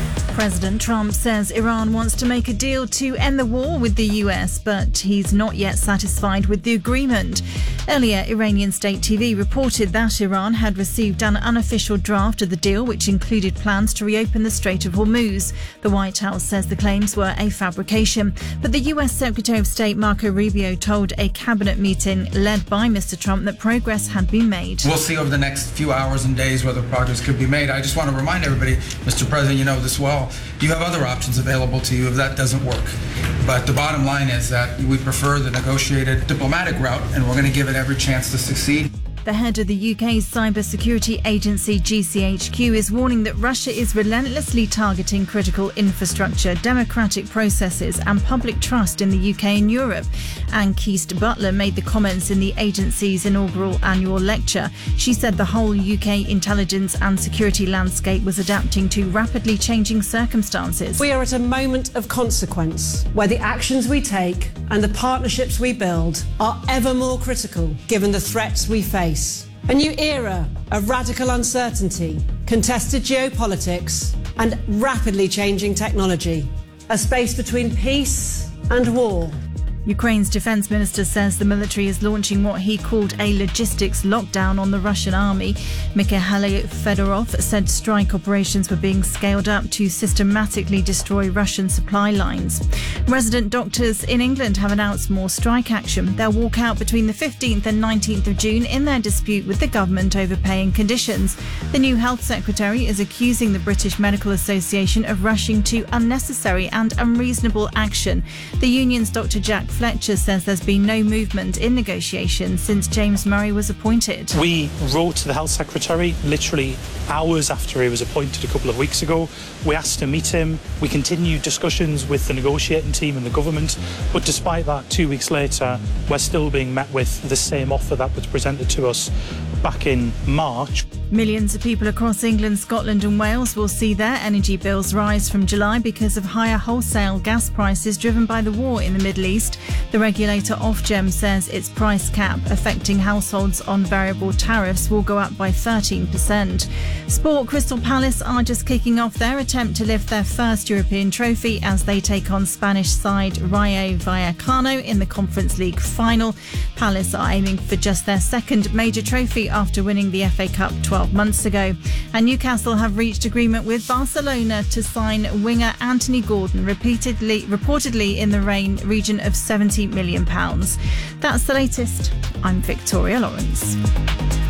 President Trump says Iran wants to make a deal to end the war with the US, but he's not yet satisfied with the agreement. Earlier, Iranian state TV reported that Iran had received an unofficial draft of the deal, which included plans to reopen the Strait of Hormuz. The White House says the claims were a fabrication, but the US Secretary of State Marco Rubio told a cabinet meeting led by Mr. Trump that progress had been made. We'll see over the next few hours and days whether progress could be made. I just want to remind everybody, Mr. President, you know this well, you have other options available to you if that doesn't work. But the bottom line is that we prefer the negotiated diplomatic route, and we're going to give it every chance to succeed. The head of the UK's cybersecurity agency GCHQ is warning that Russia is relentlessly targeting critical infrastructure, democratic processes and public trust in the UK and Europe. Anne Keast-Butler made the comments in the agency's inaugural annual lecture. She said the whole UK intelligence and security landscape was adapting to rapidly changing circumstances. We are at a moment of consequence where the actions we take and the partnerships we build are ever more critical given the threats we face. A new era of radical uncertainty, contested geopolitics and rapidly changing technology. A space between peace and war. Ukraine's defence minister says the military is launching what he called a logistics lockdown on the Russian army. Mikhail Fedorov said strike operations were being scaled up to systematically destroy Russian supply lines. Resident doctors in England have announced more strike action. They'll walk out between the 15th and 19th of June in their dispute with the government over paying conditions. The new health secretary is accusing the British Medical Association of rushing to unnecessary and unreasonable action. The union's Dr. Jack Fletcher says there's been no movement in negotiations since James Murray was appointed. We wrote to the Health Secretary literally hours after he was appointed a couple of weeks ago. We asked to meet him. We continued discussions with the negotiating team and the government. But despite that, 2 weeks later, we're still being met with the same offer that was presented to us back in March. Millions of people across England, Scotland and Wales will see their energy bills rise from July because of higher wholesale gas prices driven by the war in the Middle East. The regulator Ofgem says its price cap affecting households on variable tariffs will go up by 13%. Sport: Crystal Palace are just kicking off their attempt to lift their first European trophy as they take on Spanish side Rayo Vallecano in the Conference League final. Palace are aiming for just their second major trophy after winning the FA Cup 12 months ago. And Newcastle have reached agreement with Barcelona to sign winger Anthony Gordon, reportedly in the region of £70 million. That's the latest. I'm Victoria Lawrence.